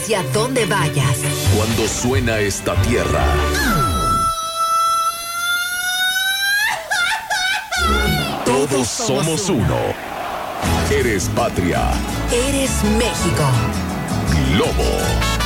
hacia donde vayas. Cuando suena esta tierra, todos somos uno. Eres patria. Eres México. Globo.